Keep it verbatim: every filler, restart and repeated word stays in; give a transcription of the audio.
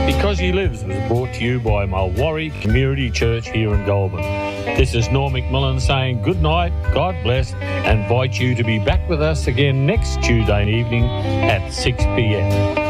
Because He Lives was brought to you by Mulwarry Community Church here in Goulburn. This is Norm McMillan saying good night, God bless, and invite you to be back with us again next Tuesday evening at six p m.